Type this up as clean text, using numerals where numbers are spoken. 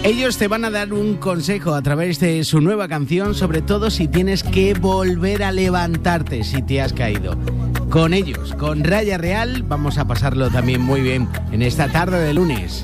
Ellos te van a dar un consejo a través de su nueva canción, sobre todo si tienes que volver a levantarte si te has caído. Con ellos, con Raya Real, vamos a pasarlo también muy bien en esta tarde de lunes.